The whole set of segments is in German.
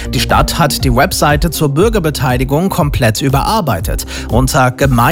Die Stadt hat die Webseite zur Bürgerbeteiligung komplett überarbeitet. Unter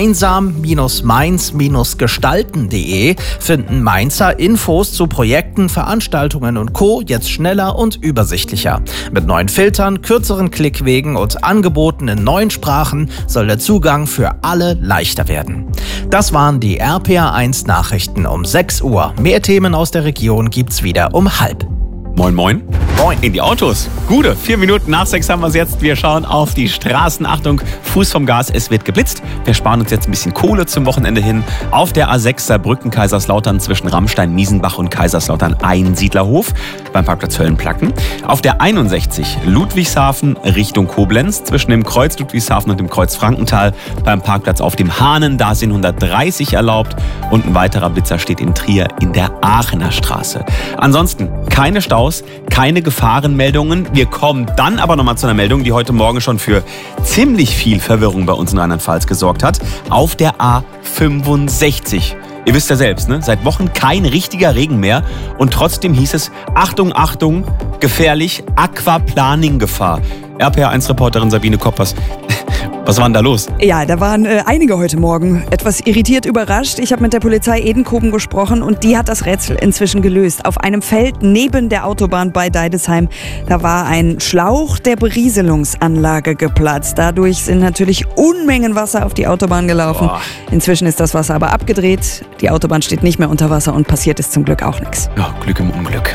gemeinsam-mainz-gestalten.de finden Mainzer Infos zu Projekten, Veranstaltungen und Co. jetzt schneller und übersichtlicher. Mit neuen Filtern, kürzeren Klickwegen und Angeboten in neuen Sprachen soll der Zugang für alle leichter werden. Das waren die RPA1 Nachrichten um 6 Uhr. Mehr Themen aus der Region gibt's wieder um 5:30. Moin, moin. Moin. In die Autos. Gute 4 Minuten nach 6 haben wir es jetzt. Wir schauen auf die Straßen. Achtung, Fuß vom Gas, es wird geblitzt. Wir sparen uns jetzt ein bisschen Kohle zum Wochenende hin. Auf der A6 Saarbrücken, Kaiserslautern zwischen Rammstein, Miesenbach und Kaiserslautern Einsiedlerhof beim Parkplatz Höllenplacken. Auf der 61 Ludwigshafen Richtung Koblenz zwischen dem Kreuz Ludwigshafen und dem Kreuz Frankenthal beim Parkplatz auf dem Hahnen. Da sind 130 erlaubt. Und ein weiterer Blitzer steht in Trier in der Aachener Straße. Ansonsten keine Staus, keine Gefahrenmeldungen. Wir kommen dann aber nochmal zu einer Meldung, die heute Morgen schon für ziemlich viel Verwirrung bei uns in Rheinland-Pfalz gesorgt hat. Auf der A65. Ihr wisst ja selbst, ne? Seit Wochen kein richtiger Regen mehr. Und trotzdem hieß es, Achtung, Achtung, gefährlich, Aquaplaning-Gefahr. RPA1-Reporterin Sabine Koppers. Was war denn da los? Ja, da waren einige heute Morgen etwas irritiert, überrascht. Ich habe mit der Polizei Edenkoben gesprochen und die hat das Rätsel inzwischen gelöst. Auf einem Feld neben der Autobahn bei Deidesheim, da war ein Schlauch der Berieselungsanlage geplatzt. Dadurch sind natürlich Unmengen Wasser auf die Autobahn gelaufen. Boah. Inzwischen ist das Wasser aber abgedreht. Die Autobahn steht nicht mehr unter Wasser und passiert ist zum Glück auch nichts. Ja, Glück im Unglück.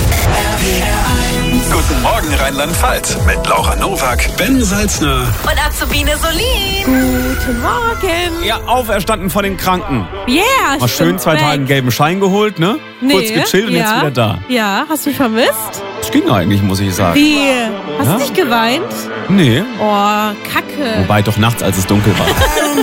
Guten Morgen Rheinland-Pfalz mit Laura Nowak, Ben Salzner und Azubine Solin. Guten Morgen. Ja, auferstanden von den Kranken. Yeah, Mal schön 2 Tage einen gelben Schein geholt, ne? Kurz gechillt und jetzt wieder da. Ja, hast du mich vermisst? Das ging eigentlich, muss ich sagen. Wie? Hast du nicht geweint? Nee. Oh, Kacke. Wobei doch nachts, als es dunkel war.